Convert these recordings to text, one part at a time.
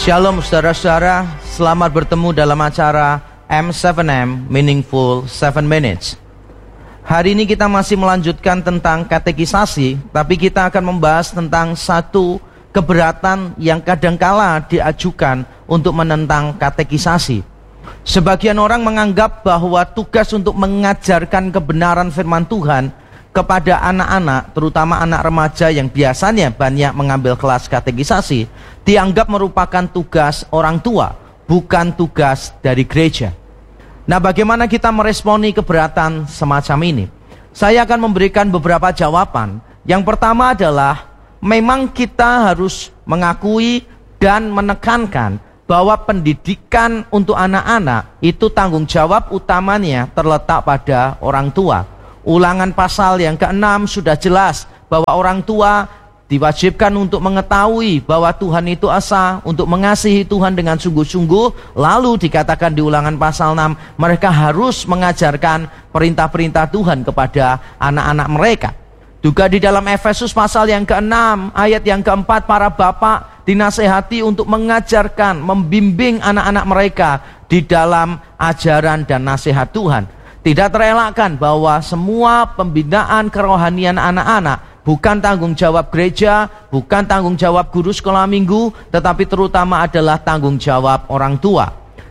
Shalom saudara-saudara, selamat bertemu dalam acara M7M Meaningful 7 Minutes. Hari ini kita masih melanjutkan tentang katekisasi, tapi kita akan membahas tentang satu keberatan yang kadangkala diajukan untuk menentang katekisasi. Sebagian orang menganggap bahwa tugas untuk mengajarkan kebenaran firman Tuhan kepada anak-anak, terutama anak remaja yang biasanya banyak mengambil kelas katekisasi, dianggap merupakan tugas orang tua, bukan tugas dari gereja. Nah, bagaimana kita meresponi keberatan semacam ini? Saya akan memberikan beberapa jawaban. Yang pertama adalah, memang kita harus mengakui dan menekankan bahwa pendidikan untuk anak-anak itu tanggung jawab utamanya terletak pada orang tua. Ulangan pasal yang ke-6 sudah jelas bahwa orang tua diwajibkan untuk mengetahui bahwa Tuhan itu esa, untuk mengasihi Tuhan dengan sungguh-sungguh. Lalu dikatakan di Ulangan pasal 6, mereka harus mengajarkan perintah-perintah Tuhan kepada anak-anak mereka. Juga di dalam Efesus pasal yang ke-6 ayat yang ke-4, para bapak dinasehati untuk mengajarkan, membimbing anak-anak mereka di dalam ajaran dan nasihat Tuhan. Tidak terelakkan bahwa semua pembinaan kerohanian anak-anak bukan tanggung jawab gereja, bukan tanggung jawab guru sekolah minggu, tetapi terutama adalah tanggung jawab orang tua.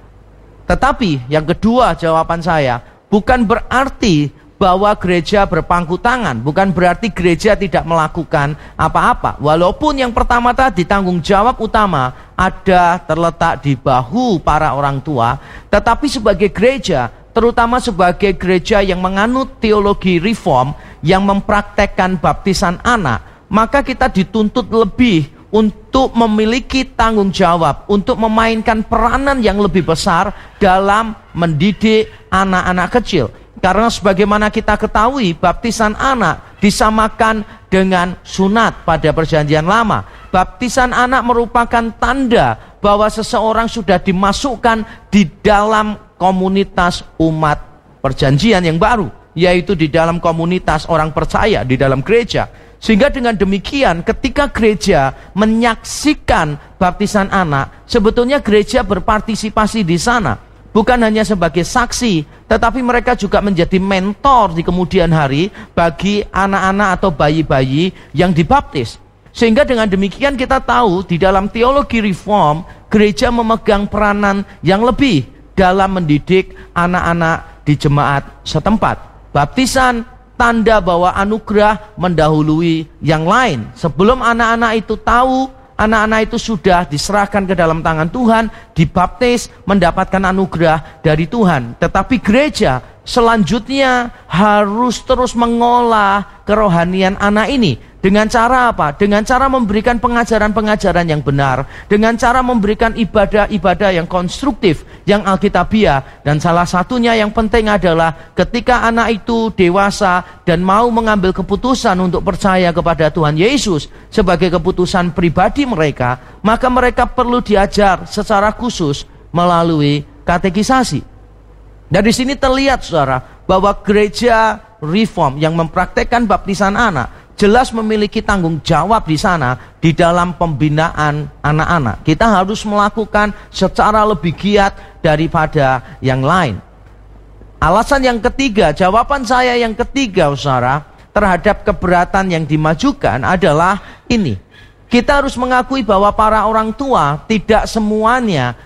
Tetapi yang kedua jawaban saya, bukan berarti bahwa gereja berpangku tangan, bukan berarti gereja tidak melakukan apa-apa. Walaupun yang pertama tadi tanggung jawab utama ada terletak di bahu para orang tua, tetapi sebagai gereja, terutama sebagai gereja yang menganut teologi reform, yang mempraktekkan baptisan anak, maka kita dituntut lebih untuk memiliki tanggung jawab, untuk memainkan peranan yang lebih besar dalam mendidik anak-anak kecil. Karena sebagaimana kita ketahui, baptisan anak disamakan dengan sunat pada perjanjian lama. Baptisan anak merupakan tanda bahwa seseorang sudah dimasukkan di dalam komunitas umat perjanjian yang baru, yaitu di dalam komunitas orang percaya di dalam gereja. Sehingga dengan demikian ketika gereja menyaksikan baptisan anak, sebetulnya gereja berpartisipasi di sana. Bukan hanya sebagai saksi, tetapi mereka juga menjadi mentor di kemudian hari bagi anak-anak atau bayi-bayi yang dibaptis. Sehingga dengan demikian kita tahu di dalam teologi reform, gereja memegang peranan yang lebih dalam mendidik anak-anak di jemaat setempat. Baptisan tanda bahwa anugerah mendahului yang lain. Sebelum anak-anak itu tahu, anak-anak itu sudah diserahkan ke dalam tangan Tuhan, dibaptis, mendapatkan anugerah dari Tuhan. Tetapi gereja selanjutnya harus terus mengolah kerohanian anak ini. Dengan cara apa? Dengan cara memberikan pengajaran-pengajaran yang benar, dengan cara memberikan ibadah-ibadah yang konstruktif, yang alkitabiah. Dan salah satunya yang penting adalah ketika anak itu dewasa dan mau mengambil keputusan untuk percaya kepada Tuhan Yesus sebagai keputusan pribadi mereka, maka mereka perlu diajar secara khusus melalui katekisasi. Dari sini terlihat, saudara, bahwa gereja reform yang mempraktekkan baptisan anak jelas memiliki tanggung jawab di sana di dalam pembinaan anak-anak. Kita harus melakukan secara lebih giat daripada yang lain. Alasan yang ketiga, jawaban saya yang ketiga, saudara, terhadap keberatan yang dimajukan adalah ini. Kita harus mengakui bahwa para orang tua tidak semuanya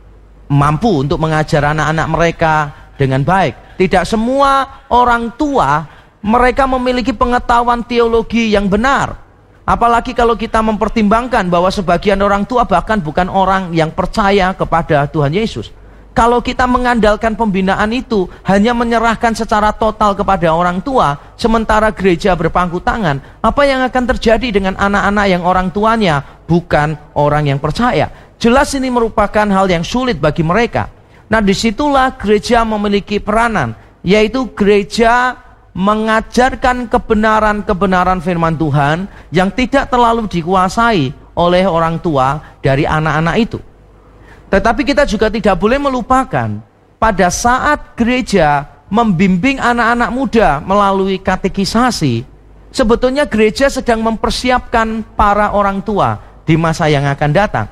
mampu untuk mengajar anak-anak mereka dengan baik. Tidak semua orang tua mereka memiliki pengetahuan teologi yang benar. Apalagi kalau kita mempertimbangkan bahwa sebagian orang tua bahkan bukan orang yang percaya kepada Tuhan Yesus. Kalau kita mengandalkan pembinaan itu hanya menyerahkan secara total kepada orang tua, sementara gereja berpangku tangan, apa yang akan terjadi dengan anak-anak yang orang tuanya bukan orang yang percaya? Jelas ini merupakan hal yang sulit bagi mereka. Nah, disitulah gereja memiliki peranan, yaitu gereja mengajarkan kebenaran-kebenaran firman Tuhan yang tidak terlalu dikuasai oleh orang tua dari anak-anak itu. Tetapi kita juga tidak boleh melupakan pada saat gereja membimbing anak-anak muda melalui katekisasi, sebetulnya gereja sedang mempersiapkan para orang tua di masa yang akan datang.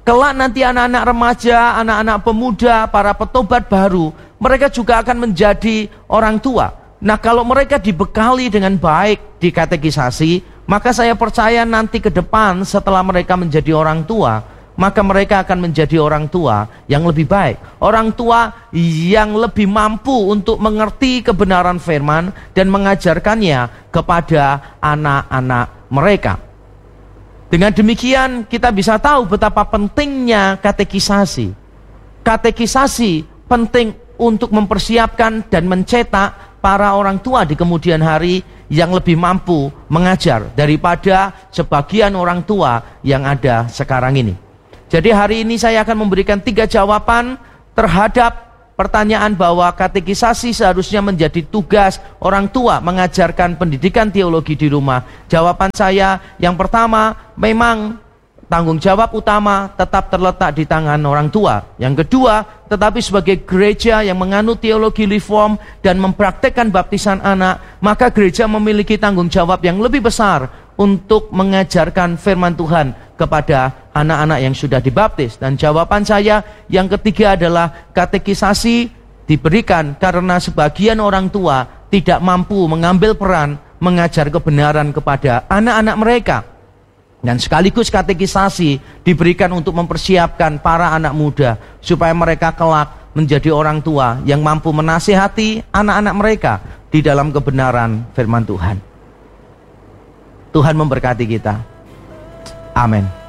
Kelak nanti anak-anak remaja, anak-anak pemuda, para petobat baru, mereka juga akan menjadi orang tua. Nah, kalau mereka dibekali dengan baik di katekisasi, maka saya percaya nanti ke depan setelah mereka menjadi orang tua, maka mereka akan menjadi orang tua yang lebih baik. Orang tua yang lebih mampu untuk mengerti kebenaran firman dan mengajarkannya kepada anak-anak mereka. Dengan demikian kita bisa tahu betapa pentingnya katekisasi. Katekisasi penting untuk mempersiapkan dan mencetak para orang tua di kemudian hari yang lebih mampu mengajar daripada sebagian orang tua yang ada sekarang ini. Jadi hari ini saya akan memberikan 3 jawaban terhadap pertanyaan bahwa katekisasi seharusnya menjadi tugas orang tua mengajarkan pendidikan teologi di rumah. Jawaban saya yang pertama, memang tanggung jawab utama tetap terletak di tangan orang tua. Yang kedua, tetapi sebagai gereja yang menganut teologi reform dan mempraktekkan baptisan anak, maka gereja memiliki tanggung jawab yang lebih besar untuk mengajarkan firman Tuhan kepada anak-anak yang sudah dibaptis. Dan jawaban saya yang ketiga adalah katekisasi diberikan karena sebagian orang tua tidak mampu mengambil peran mengajar kebenaran kepada anak-anak mereka. Dan sekaligus katekisasi diberikan untuk mempersiapkan para anak muda supaya mereka kelak menjadi orang tua yang mampu menasihati anak-anak mereka di dalam kebenaran firman Tuhan. Tuhan memberkati kita. Amin.